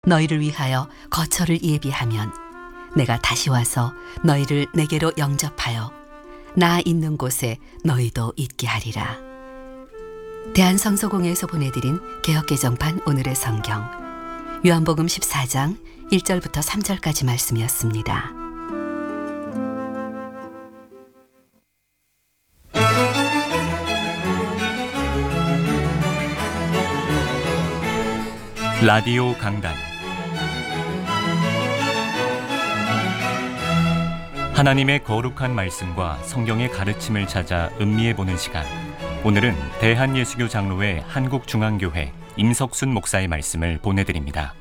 너희를 위하여 거처를 예비하면 내가 다시 와서 너희를 내게로 영접하여 나 있는 곳에 너희도 있게 하리라. 대한성서공회에서 보내드린 개역개정판 오늘의 성경 요한복음 14장 1절부터 3절까지 말씀이었습니다. 라디오 강단, 하나님의 거룩한 말씀과 성경의 가르침을 찾아 음미해보는 시간. 오늘은 대한예수교 장로회 한국중앙교회 임석순 목사의 말씀을 보내드립니다.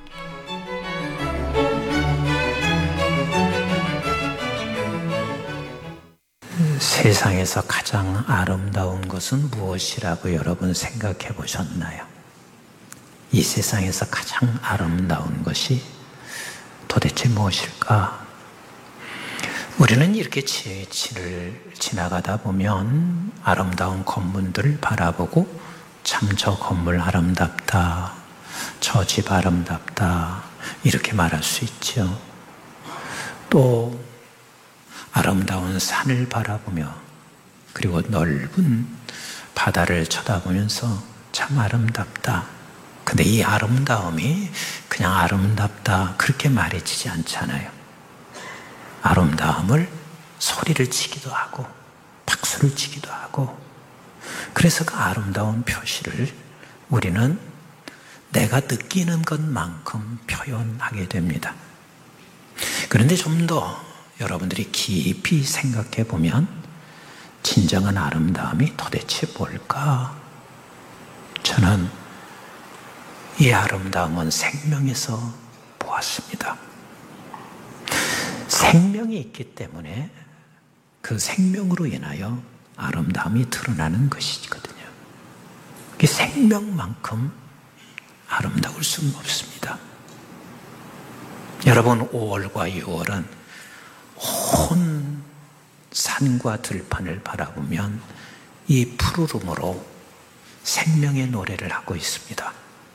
세상에서 가장 아름다운 것은 무엇이라고 여러분 생각해 보셨나요? 이 세상에서 가장 아름다운 것이 도대체 무엇일까? 우리는 이렇게 지혜치를 지나가다 보면 아름다운 건물들을 바라보고 참 저 건물 아름답다, 저 집 아름답다 이렇게 말할 수 있죠. 또 아름다운 산을 바라보며 그리고 넓은 바다를 쳐다보면서 참 아름답다. 근데 이 아름다움이 그냥 아름답다 그렇게 말해지지 않잖아요. 아름다움을 소리를 치기도 하고 박수를 치기도 하고, 그래서 그 아름다운 표시를 우리는 내가 느끼는 것만큼 표현하게 됩니다. 그런데 좀 더 여러분들이 깊이 생각해 보면 진정한 아름다움이 도대체 뭘까? 저는 이 아름다움은 생명에서 보았습니다. 생명이 있기 때문에 그 생명으로 인하여 아름다움이 드러나는 것이거든요. 그 생명만큼 아름다울 수는 없습니다. 여러분, 5월과 6월은 온 산과 들판을 바라보면 이 푸르름으로 생명의 노래를 하고 있습니다.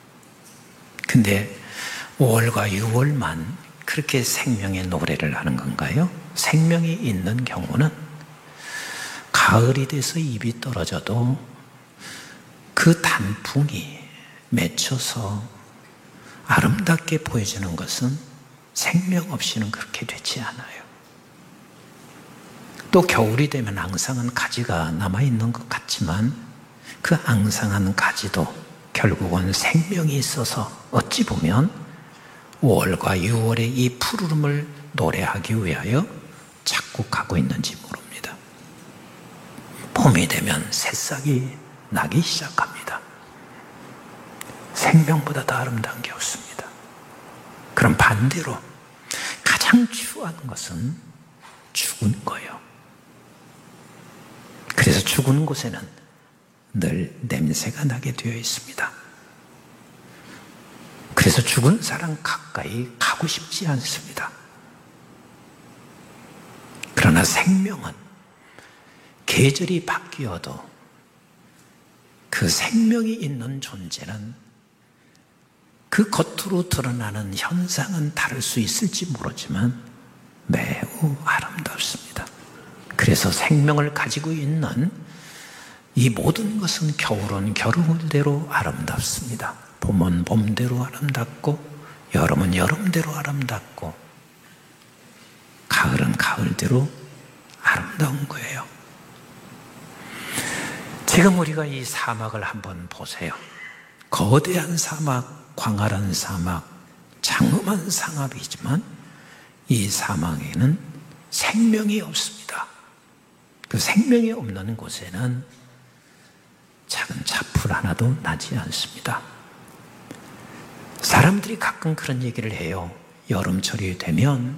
근데 5월과 6월만 그렇게 생명의 노래를 하는 건가요? 생명이 있는 경우는 가을이 돼서 잎이 떨어져도 그 단풍이 맺혀서 아름답게 보여지는 것은 생명 없이는 그렇게 되지 않아요. 또 겨울이 되면 앙상한 가지가 남아있는 것 같지만 그 앙상한 가지도 결국은 생명이 있어서 어찌 보면 5월과 6월의 이 푸르름을 노래하기 위하여 작곡하고 있는지 모릅니다. 봄이 되면 새싹이 나기 시작합니다. 생명보다 더 아름다운 게 없습니다. 그럼 반대로 가장 추한 것은 죽은 거예요. 그래서 죽은 곳에는 늘 냄새가 나게 되어 있습니다. 그래서 죽은 사람 가까이 가고 싶지 않습니다. 그러나 생명은 계절이 바뀌어도 그 생명이 있는 존재는 그 겉으로 드러나는 현상은 다를 수 있을지 모르지만 매우 아름답습니다. 그래서 생명을 가지고 있는 이 모든 것은 겨울은 겨울대로 아름답습니다. 봄은 봄대로 아름답고 여름은 여름대로 아름답고 가을은 가을대로 아름다운 거예요. 지금 우리가 이 사막을 한번 보세요. 거대한 사막, 광활한 사막, 장엄한 사막이지만 이 사막에는 생명이 없습니다. 그 생명이 없는 곳에는 작은 잡풀 하나도 나지 않습니다. 사람들이 가끔 그런 얘기를 해요. 여름철이 되면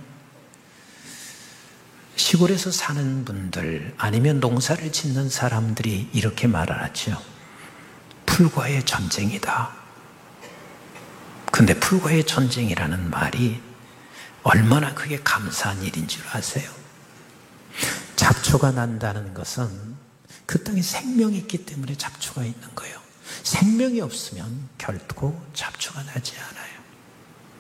시골에서 사는 분들 아니면 농사를 짓는 사람들이 이렇게 말을 하죠. 풀과의 전쟁이다. 근데 풀과의 전쟁이라는 말이 얼마나 그게 감사한 일인 줄 아세요? 잡초가 난다는 것은 그 땅에 생명이 있기 때문에 잡초가 있는 거예요. 생명이 없으면 결코 잡초가 나지 않아요.